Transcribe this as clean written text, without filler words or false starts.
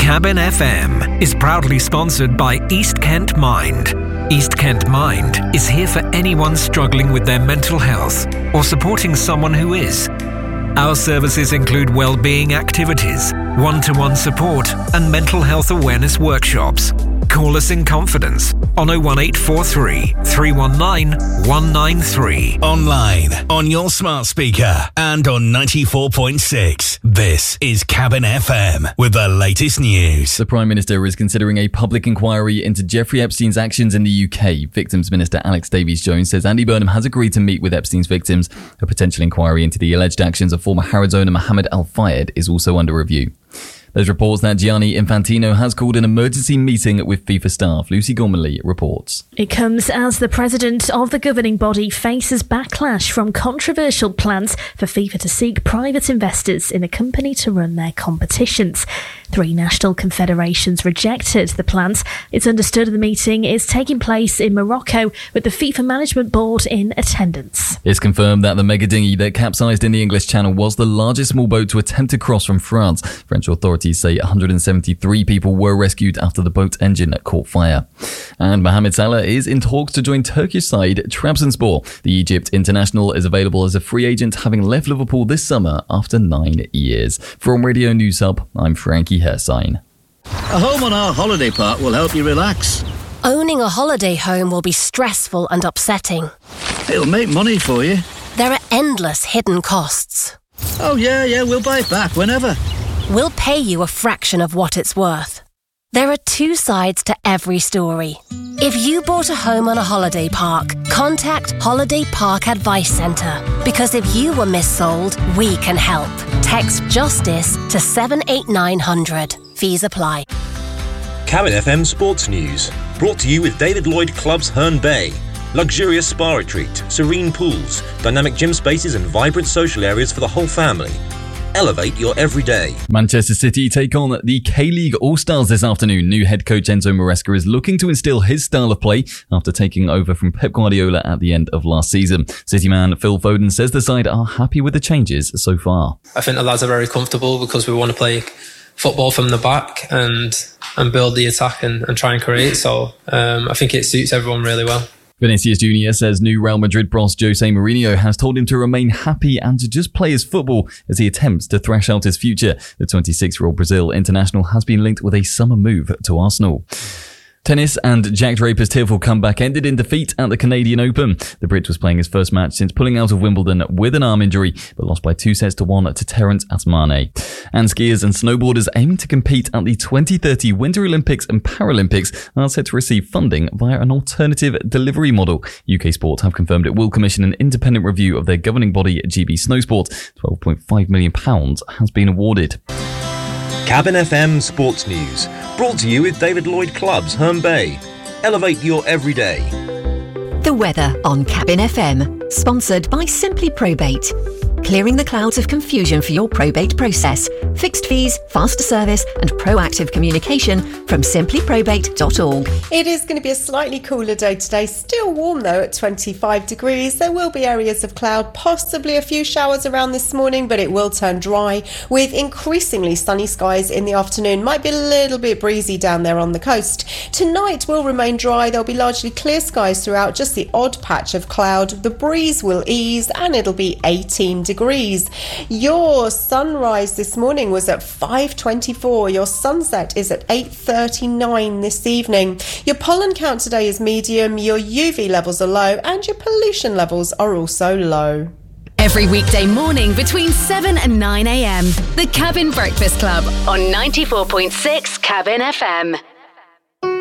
Cabin FM is proudly sponsored by East Kent Mind. East Kent Mind is here for anyone struggling with their mental health or supporting someone who is. Our services include well-being activities, one-to-one support and mental health awareness workshops. Call us in confidence on 01843 319 193. Online, on your smart speaker and on 94.6. This is Cabin FM with the latest news. The Prime Minister is considering a public inquiry into Jeffrey Epstein's actions in the UK. Victims Minister Alex Davies-Jones says Andy Burnham has agreed to meet with Epstein's victims. A potential inquiry into the alleged actions of former Harrods owner Mohammed Al Fayed is also under review. There's reports that Gianni Infantino has called an emergency meeting with FIFA staff. Lucy Gormley reports. It comes as the president of the governing body faces backlash from controversial plans for FIFA to seek private investors in a company to run their competitions. 3 national confederations rejected the plans. It's understood the meeting is taking place in Morocco with the FIFA Management Board in attendance. It's confirmed that the mega dinghy that capsized in the English Channel was the largest small boat to attempt to cross from France. French authorities say 173 people were rescued after the boat engine caught fire. And Mohamed Salah is in talks to join Turkish side Trabzonspor. The Egypt international is available as a free agent, having left Liverpool this summer after 9 years. From Radio News Hub, I'm Frankie Hersign. A home on our holiday park will help you relax. Owning a holiday home will be stressful and upsetting. It'll make money for you. There are endless hidden costs. Oh yeah, we'll buy it back whenever. We'll pay you a fraction of what it's worth. There are 2 sides to every story. If you bought a home on a holiday park, contact Holiday Park Advice Centre. Because if you were missold, we can help. Text JUSTICE to 78900. Fees apply. Cabin FM Sports News. Brought to you with David Lloyd Clubs Herne Bay. Luxurious spa retreat, serene pools, dynamic gym spaces and vibrant social areas for the whole family. Elevate your everyday. Manchester City take on the K-League All-Stars this afternoon. New head coach Enzo Maresca is looking to instill his style of play after taking over from Pep Guardiola at the end of last season. City man Phil Foden says the side are happy with the changes so far. I think the lads are very comfortable because we want to play football from the back and build the attack and try and create. So I think it suits everyone really well. Vinicius Jr. says new Real Madrid boss Jose Mourinho has told him to remain happy and to just play his football as he attempts to thrash out his future. The 26-year-old Brazil international has been linked with a summer move to Arsenal. Tennis and Jack Draper's tearful comeback ended in defeat at the Canadian Open. The Brit was playing his first match since pulling out of Wimbledon with an arm injury, but lost by 2-1 to Terence Asmane. And skiers and snowboarders aiming to compete at the 2030 Winter Olympics and Paralympics are set to receive funding via an alternative delivery model. UK Sport have confirmed it will commission an independent review of their governing body, GB Snowsport. £12.5 million has been awarded. Cabin FM Sports News. Brought to you with David Lloyd Clubs Herne Bay. Elevate your everyday. The weather on Cabin FM. Sponsored by Simply Probate. Clearing the clouds of confusion for your probate process. Fixed fees, faster service and proactive communication from simplyprobate.org. It is going to be a slightly cooler day today. Still warm though at 25 degrees. There will be areas of cloud, possibly a few showers around this morning, but it will turn dry with increasingly sunny skies in the afternoon. Might be a little bit breezy down there on the coast. Tonight will remain dry. There'll be largely clear skies throughout, just the odd patch of cloud. The breeze will ease and it'll be 18 degrees. Your sunrise this morning was at 5:24. Your sunset is at 8:39 this evening. Your pollen count today is medium, your UV levels are low and your pollution levels are also low. Every weekday morning between 7 and 9 a.m. The Cabin Breakfast Club on 94.6 Cabin FM.